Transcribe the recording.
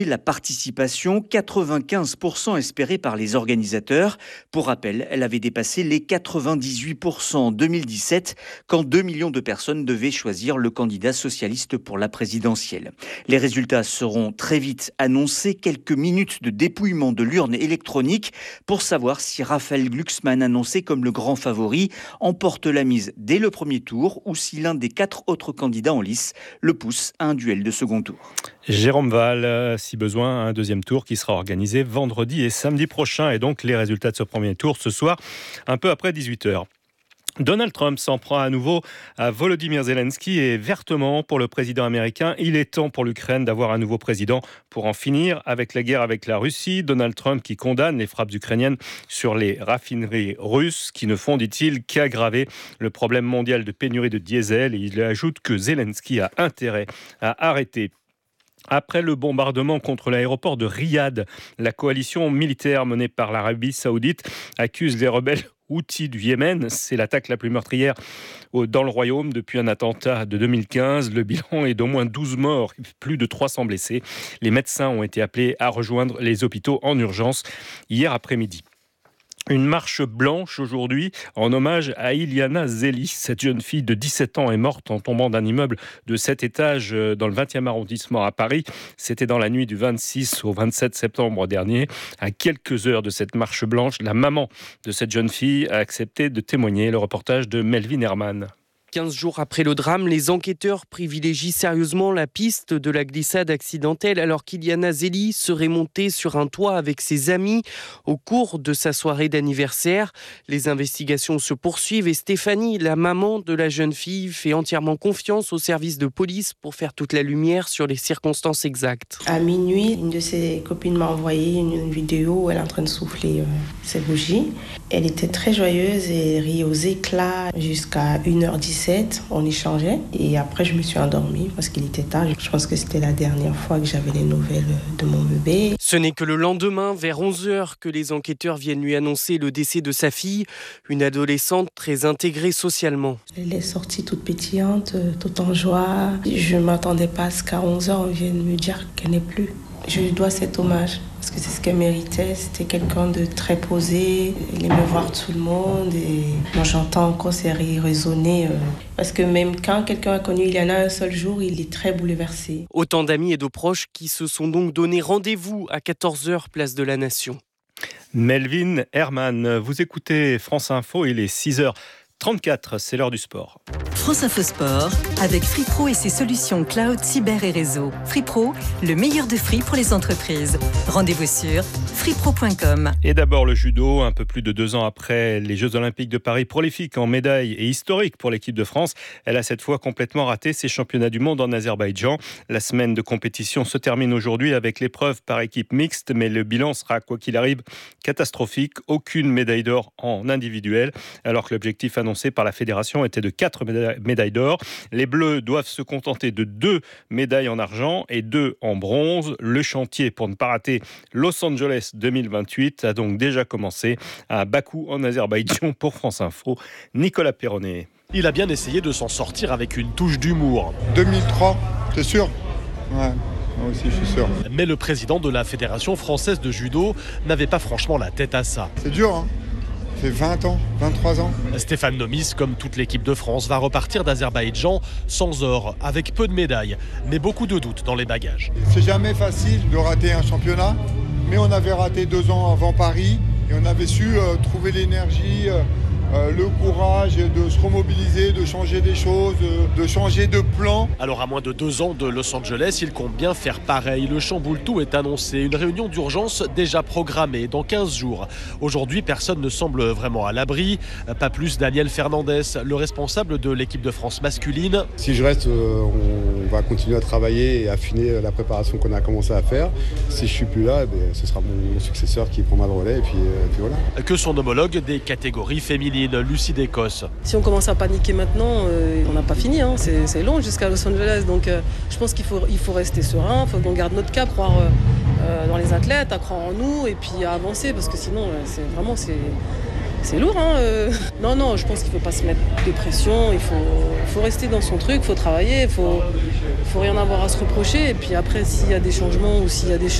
La participation, 95% espérée par les organisateurs. Pour rappel, elle avait dépassé les 98% en 2017, quand 2 millions de personnes devaient choisir le candidat socialiste pour la présidentielle. Les résultats seront très vite annoncés, quelques minutes de dépouillement de l'urne électronique pour savoir si Raphaël Glucksmann, annoncé comme le grand favori, emporte la mise dès le premier tour ou si l'un des 4 autres candidats en lice le pousse à un duel de second tour. Jérôme Val, si besoin, un deuxième tour qui sera organisé vendredi et samedi prochain. Et donc les résultats de ce premier tour ce soir, un peu après 18h. Donald Trump s'en prend à nouveau à Volodymyr Zelensky et vertement pour le président américain. Il est temps pour l'Ukraine d'avoir un nouveau président pour en finir avec la guerre avec la Russie. Donald Trump qui condamne les frappes ukrainiennes sur les raffineries russes qui ne font, dit-il, qu'aggraver le problème mondial de pénurie de diesel. Et il ajoute que Zelensky a intérêt à arrêter. Après le bombardement contre l'aéroport de Riyad, la coalition militaire menée par l'Arabie Saoudite accuse les rebelles Houthis du Yémen. C'est l'attaque la plus meurtrière dans le royaume depuis un attentat de 2015. Le bilan est d'au moins 12 morts, plus de 300 blessés. Les médecins ont été appelés à rejoindre les hôpitaux en urgence hier après-midi. Une marche blanche aujourd'hui en hommage à Iliana Zeli. Cette jeune fille de 17 ans est morte en tombant d'un immeuble de 7 étages dans le 20e arrondissement à Paris. C'était dans la nuit du 26 au 27 septembre dernier. À quelques heures de cette marche blanche, la maman de cette jeune fille a accepté de témoigner. Le reportage de Melvin Herman. 15 jours après le drame, les enquêteurs privilégient sérieusement la piste de la glissade accidentelle alors qu'Iliana Zeli serait montée sur un toit avec ses amis au cours de sa soirée d'anniversaire. Les investigations se poursuivent et Stéphanie, la maman de la jeune fille, fait entièrement confiance au service de police pour faire toute la lumière sur les circonstances exactes. À minuit, une de ses copines m'a envoyé une vidéo où elle est en train de souffler ses bougies. Elle était très joyeuse et riait aux éclats jusqu'à 1h17. On échangeait et après je me suis endormie parce qu'il était tard. Je pense que c'était la dernière fois que j'avais les nouvelles de mon bébé. Ce n'est que le lendemain, vers 11h, que les enquêteurs viennent lui annoncer le décès de sa fille, une adolescente très intégrée socialement. Elle est sortie toute pétillante, toute en joie. Je ne m'attendais pas à ce qu'à 11h on vienne me dire qu'elle n'est plus. Je lui dois cet hommage parce que c'est ce qu'elle méritait. C'était quelqu'un de très posé. Elle aimait voir tout le monde et moi j'entends encore ses rires résonner parce que même quand quelqu'un a connu Iliana un seul jour, il est très bouleversé. Autant d'amis et de proches qui se sont donc donné rendez-vous à 14h, place de la Nation. Melvin Herman, vous écoutez France Info, il est 6h34, c'est l'heure du sport. France Info Sport, avec Free Pro et ses solutions cloud, cyber et réseau. Free Pro, le meilleur de Free pour les entreprises. Rendez-vous sur freepro.com. Et d'abord le judo, un peu plus de 2 ans après les Jeux Olympiques de Paris prolifiques en médailles et historique pour l'équipe de France. Elle a cette fois complètement raté ses championnats du monde en Azerbaïdjan. La semaine de compétition se termine aujourd'hui avec l'épreuve par équipe mixte, mais le bilan sera, quoi qu'il arrive, catastrophique. Aucune médaille d'or en individuel, alors que l'objectif annoncé par la fédération était de 4 médailles d'or. Les Bleus doivent se contenter de 2 médailles en argent et 2 en bronze. Le chantier pour ne pas rater Los Angeles 2028 a donc déjà commencé à Bakou en Azerbaïdjan. Pour France Info, Nicolas Perronnet. Il a bien essayé de s'en sortir avec une touche d'humour. 2003, t'es sûr ? Ouais. Moi aussi, je suis sûr. Mais le président de la Fédération française de judo n'avait pas franchement la tête à ça. C'est dur, hein ? Ça fait 20 ans, 23 ans. Stéphane Nomis, comme toute l'équipe de France, va repartir d'Azerbaïdjan sans or, avec peu de médailles, mais beaucoup de doutes dans les bagages. C'est jamais facile de rater un championnat, mais on avait raté 2 ans avant Paris et on avait su trouver l'énergie, le courage de se remobiliser, de changer des choses, de changer de plan. Alors à moins de 2 ans de Los Angeles, il compte bien faire pareil. Le chamboule-tout est annoncé. Une réunion d'urgence déjà programmée dans 15 jours. Aujourd'hui, personne ne semble vraiment à l'abri. Pas plus Daniel Fernandez, le responsable de l'équipe de France masculine. Si je reste, on va continuer à travailler et affiner la préparation qu'on a commencé à faire. Si je suis plus là, ce sera mon successeur qui prendra le relais et puis voilà. Que son homologue des catégories féminines, Lucie d'Écosse. Si on commence à paniquer maintenant, on n'a pas fini, hein. C'est long jusqu'à Los Angeles, donc je pense qu'il faut rester serein, il faut qu'on garde notre cap, croire dans les athlètes, à croire en nous et puis à avancer, parce que sinon c'est lourd. Non, je pense qu'il ne faut pas se mettre de pression. Il faut rester dans son truc, il faut travailler, il faut rien avoir à se reprocher. Et puis après, s'il y a des changements ou s'il y a des choses